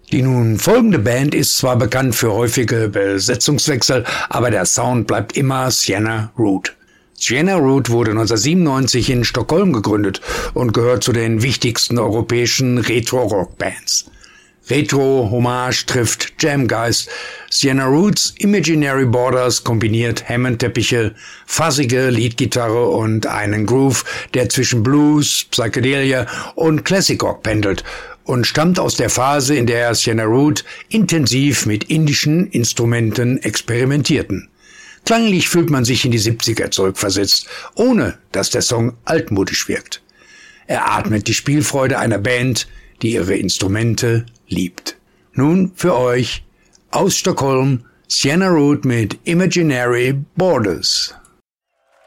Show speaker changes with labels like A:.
A: Die nun folgende Band ist zwar bekannt für häufige Besetzungswechsel, aber der Sound bleibt immer Sienna Root. Sienna Root wurde 1997 in Stockholm gegründet und gehört zu den wichtigsten europäischen Retro-Rock-Bands. Retro-Hommage trifft Jamgeist. Sienna Roots Imaginary Borders kombiniert Hammond-Teppiche, fassige Leadgitarre und einen Groove, der zwischen Blues, Psychedelia und Classic Rock pendelt und stammt aus der Phase, in der Sienna Root intensiv mit indischen Instrumenten experimentierten. Klanglich fühlt man sich in die 70er zurückversetzt, ohne dass der Song altmodisch wirkt. Er atmet die Spielfreude einer Band, die ihre Instrumente liebt. Nun für euch aus Stockholm Sienna Root mit Imaginary Borders.